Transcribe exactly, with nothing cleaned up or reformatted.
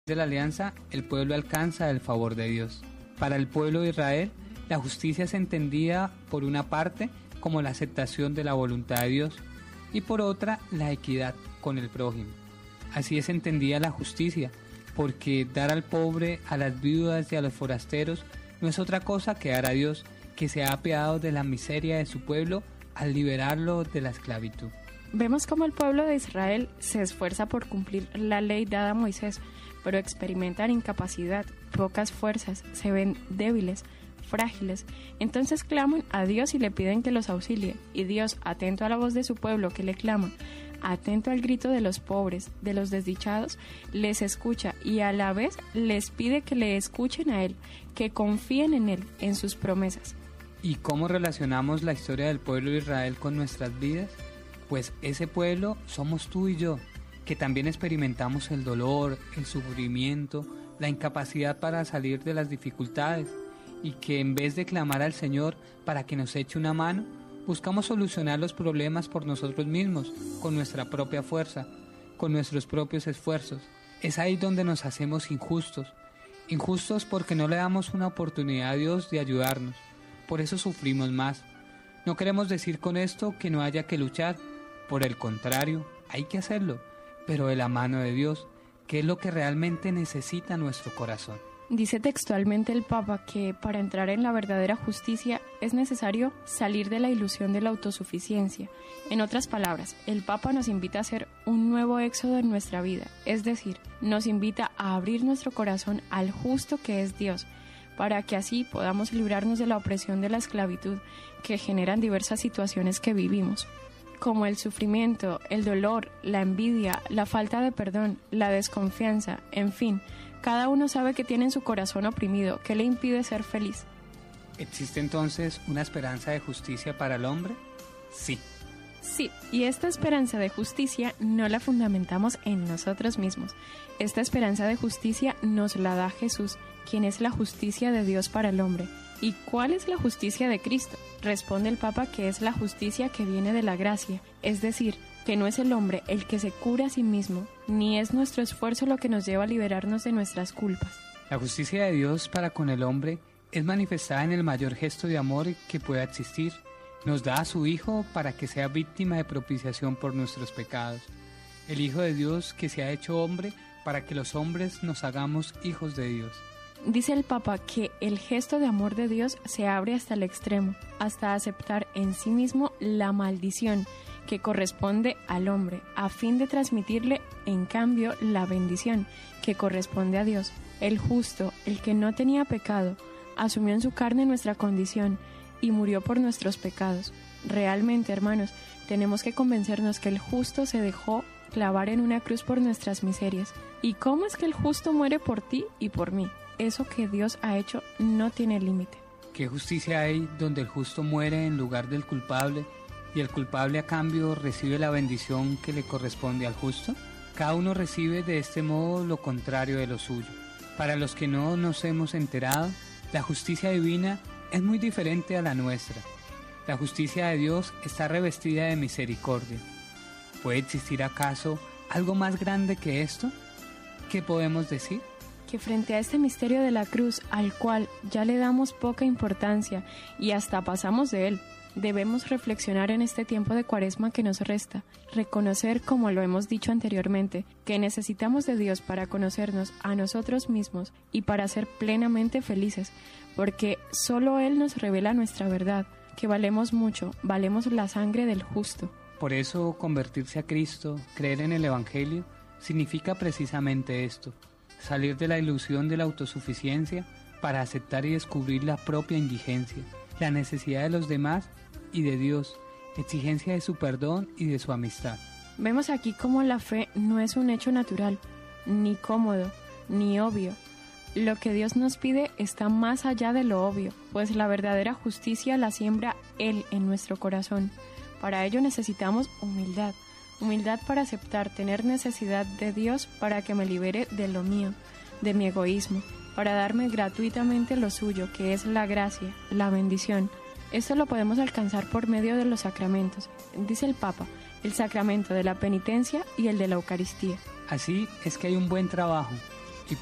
De la alianza, el pueblo alcanza el favor de Dios. Para el pueblo de Israel, la justicia se entendía por una parte como la aceptación de la voluntad de Dios y por otra la equidad con el prójimo. Así es entendida la justicia, porque dar al pobre, a las viudas y a los forasteros no es otra cosa que dar a Dios, que se ha apiadado de la miseria de su pueblo al liberarlo de la esclavitud. Vemos cómo el pueblo de Israel se esfuerza por cumplir la ley dada a Moisés, pero experimentan incapacidad, pocas fuerzas, se ven débiles, frágiles. Entonces claman a Dios y le piden que los auxilie, y Dios, atento a la voz de su pueblo que le clama, atento al grito de los pobres, de los desdichados, les escucha y a la vez les pide que le escuchen a Él, que confíen en Él, en sus promesas. ¿Y cómo relacionamos la historia del pueblo de Israel con nuestras vidas? Pues ese pueblo somos tú y yo, que también experimentamos el dolor, el sufrimiento, la incapacidad para salir de las dificultades, y que en vez de clamar al Señor para que nos eche una mano, buscamos solucionar los problemas por nosotros mismos, con nuestra propia fuerza, con nuestros propios esfuerzos. Es ahí donde nos hacemos injustos, injustos porque no le damos una oportunidad a Dios de ayudarnos, por eso sufrimos más. No queremos decir con esto que no haya que luchar, por el contrario, hay que hacerlo, pero de la mano de Dios, que es lo que realmente necesita nuestro corazón. Dice textualmente el Papa que para entrar en la verdadera justicia es necesario salir de la ilusión de la autosuficiencia. En otras palabras, el Papa nos invita a hacer un nuevo éxodo en nuestra vida, es decir, nos invita a abrir nuestro corazón al justo que es Dios, para que así podamos librarnos de la opresión de la esclavitud que generan diversas situaciones que vivimos, como el sufrimiento, el dolor, la envidia, la falta de perdón, la desconfianza, en fin. Cada uno sabe que tiene en su corazón oprimido, que le impide ser feliz. ¿Existe entonces una esperanza de justicia para el hombre? Sí. Sí, y esta esperanza de justicia no la fundamentamos en nosotros mismos. Esta esperanza de justicia nos la da Jesús, quien es la justicia de Dios para el hombre. ¿Y cuál es la justicia de Cristo? Responde el Papa que es la justicia que viene de la gracia, es decir, que no es el hombre el que se cura a sí mismo, ni es nuestro esfuerzo lo que nos lleva a liberarnos de nuestras culpas. La justicia de Dios para con el hombre es manifestada en el mayor gesto de amor que pueda existir. Nos da a su Hijo para que sea víctima de propiciación por nuestros pecados. El Hijo de Dios que se ha hecho hombre para que los hombres nos hagamos hijos de Dios. Dice el Papa que el gesto de amor de Dios se abre hasta el extremo, hasta aceptar en sí mismo la maldición que corresponde al hombre, a fin de transmitirle, en cambio, la bendición que corresponde a Dios. El justo, el que no tenía pecado, asumió en su carne nuestra condición y murió por nuestros pecados. Realmente, hermanos, tenemos que convencernos que el justo se dejó clavar en una cruz por nuestras miserias. ¿Y cómo es que el justo muere por ti y por mí? Eso que Dios ha hecho no tiene límite. ¿Qué justicia hay donde el justo muere en lugar del culpable y el culpable a cambio recibe la bendición que le corresponde al justo? Cada uno recibe de este modo lo contrario de lo suyo. Para los que no nos hemos enterado, la justicia divina es muy diferente a la nuestra. La justicia de Dios está revestida de misericordia. ¿Puede existir acaso algo más grande que esto? ¿Qué podemos decir? Que frente a este misterio de la cruz, al cual ya le damos poca importancia y hasta pasamos de él, debemos reflexionar en este tiempo de Cuaresma que nos resta, reconocer, como lo hemos dicho anteriormente, que necesitamos de Dios para conocernos a nosotros mismos y para ser plenamente felices, porque solo Él nos revela nuestra verdad, que valemos mucho, valemos la sangre del justo. Por eso, convertirse a Cristo, creer en el Evangelio, significa precisamente esto: salir de la ilusión de la autosuficiencia para aceptar y descubrir la propia indigencia, la necesidad de los demás y de Dios, exigencia de su perdón y de su amistad. Vemos aquí cómo la fe no es un hecho natural, ni cómodo, ni obvio. Lo que Dios nos pide está más allá de lo obvio, pues la verdadera justicia la siembra Él en nuestro corazón. Para ello necesitamos humildad, humildad para aceptar tener necesidad de Dios para que me libere de lo mío, de mi egoísmo, para darme gratuitamente lo suyo, que es la gracia, la bendición. Esto lo podemos alcanzar por medio de los sacramentos, dice el Papa, el sacramento de la penitencia y el de la Eucaristía. Así es que hay un buen trabajo,